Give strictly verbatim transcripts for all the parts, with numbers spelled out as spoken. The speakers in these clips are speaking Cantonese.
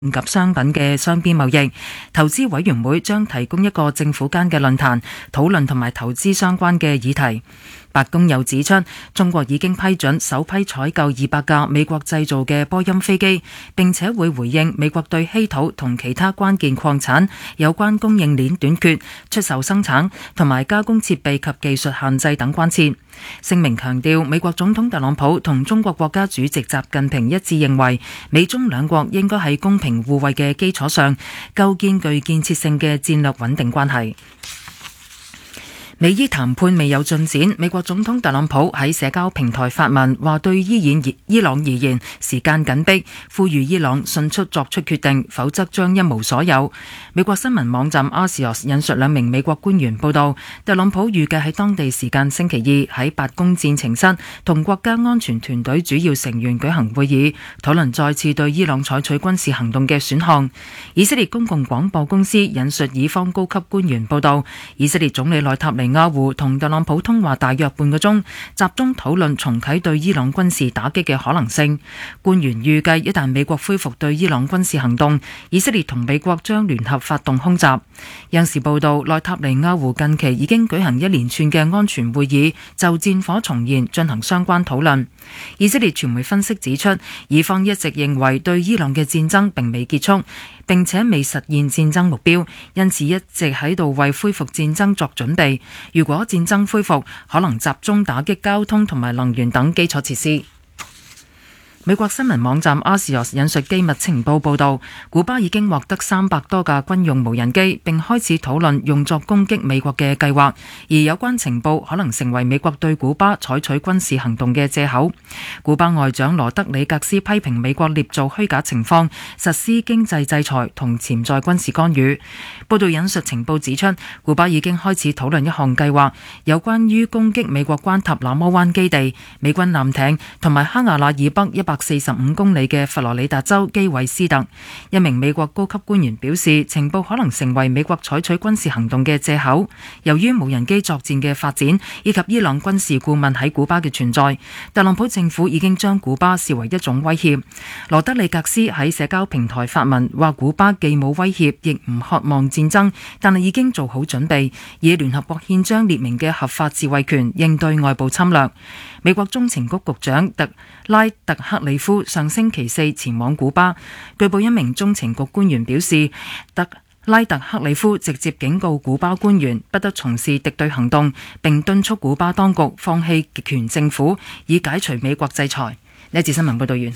及商品嘅雙邊貿易。投資委員會將提供一個政府間嘅論壇，討論同埋投資相關嘅議題。白宮又指出，中國已經批准首批採購二百架美國製造嘅波音飛機，並且會回應美國對稀土同其他關鍵礦產有關供應鏈短缺、出售生產同埋加工設備及技術限制等關切。聲明強調，美國總統特朗普同中國國家主席習近平一致認為，美中兩國應該喺公平互惠嘅基礎上，構建具建設性嘅戰略穩定關係。美伊談判未有進展，美國總統特朗普喺社交平台發文，話對伊朗伊朗而言時間緊迫，呼籲伊朗迅速作出決定，否則將一無所有。美國新聞網站 Axios 引述兩名美國官員報道，特朗普預計喺當地時間星期二喺白宮戰情室同國家安全團隊主要成員舉行會議，討論再次對伊朗採取軍事行動嘅選項。以色列公共廣播公司引述以方高級官員報道，以色列總理內塔尼亞胡同特朗普通話大約半個鐘，集中討論重啟對伊朗軍事打擊嘅可能性。官員預計一旦美國恢復對伊朗軍事行動，以色列同美國將聯合發動空襲。央視報道，內塔尼亞胡近期已經舉行一連串嘅安全會議，就戰火重燃進行相關討論。以色列傳媒分析指出，以方一直認為對伊朗嘅戰爭並未結束，並且未實現戰爭目標，因此一直喺度為恢復戰爭作準備。如果戰爭恢復，可能集中打擊交通同埋能源等基礎設施。美國新聞網站 Axios 引述機密情報報導，古巴已經獲得三百多架軍用無人機，並開始討論用作攻擊美國嘅計劃，而有關情報可能成為美國對古巴採取軍事行動嘅藉口。古巴外長羅德里格斯批評美國捏造虛假情況，實施經濟制裁同潛在軍事干預。報導引述情報指出，古巴已經開始討論一項計劃，有關於攻擊美國關塔那摩灣基地、美軍艦艇同埋哈瓦那以北一百四十五公里嘅佛羅里達州基韋斯特。一名美國高級官員表示，情報可能成為美國採取軍事行動嘅藉口。由於無人機作戰嘅發展以及伊朗軍事顧問喺古巴嘅存在，特朗普政府已經將古巴視為一種威脅。羅德里格斯喺社交平台發文話，古巴既冇威脅，亦唔渴望戰爭，但係已經做好準備，以聯合國憲章列明嘅合法自衛權應對外部侵略。美國中情局局長特拉特克里夫上星期四前往古巴，據報一名中情局官員表示，特拉特克里夫直接警告古巴官員不得從事敵對行動，並敦促古巴當局放棄極權政府，以解除美國制裁。呢一節新聞報道完。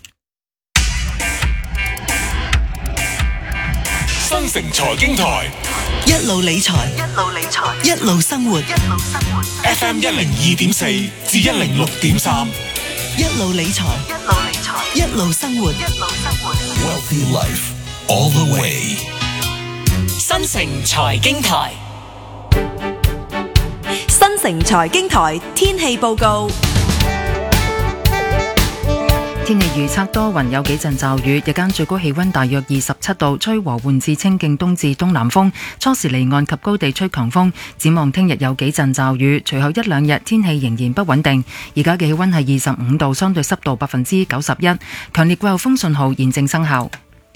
新城財經台， 一路理財，一路理財，一路生活，一路生活。 F M 一零二點四至一零六點三， 一路理財，一路理財，一路生活，一路生活。 Wealthy life all the way。 新城財經台， 新城財經台天氣報告。 天氣預測多雲，有幾陣驟雨，日間最高氣溫大約二十七度，吹和緩至清勁東至東南風，初時離岸及高地吹強風。展望聽日有幾陣驟雨，隨後一兩日天氣仍然不穩定。而家嘅氣溫係二十五度，相對濕度百分之九十一，強烈季候風信號現正生效。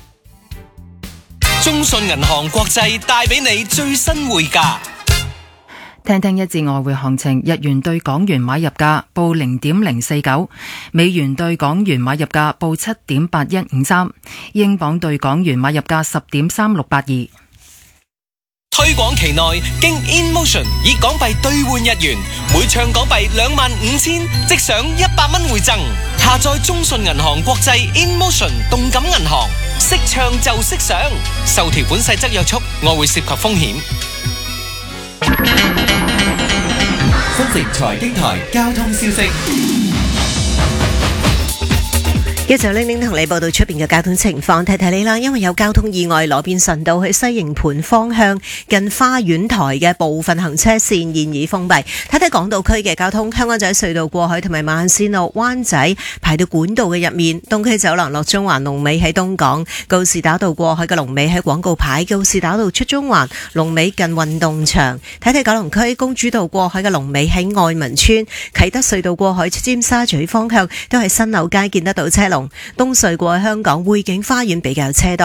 中信銀行國際帶俾你最新匯價。 聽聽一節外匯行情，日元對港元買入價報零點零四九，美元對港元買入價報七點八一五三，英鎊對港元買入價十點三六八二。 推廣期內，經 InMotion 以港幣兌換日元，每唱港幣兩萬五千，即享一百蚊回贈。下載中信銀行國際 InMotion 動感銀行，識唱就識賞。受條款細則約束，外匯涉及風險。 新城財經台交通消息。 一早玲玲同你報道出邊嘅交通情況，提提你啦，因為有交通意外，羅便臣道去西營盤方向近花園台嘅部分行車線現已封閉。睇睇港島區嘅交通，香港仔隧道過海同埋慢線路灣仔排到管道嘅入面，東區走廊落中環龍尾喺東港，告士打道過海嘅龍尾喺廣告牌，告士打道出中環龍尾近運動場。睇睇九龍區公主道過海嘅龍尾喺愛民村，啟德隧道過海出尖沙咀方向都係新樓街見得到車龍。東隧過香港匯景花園比較車多。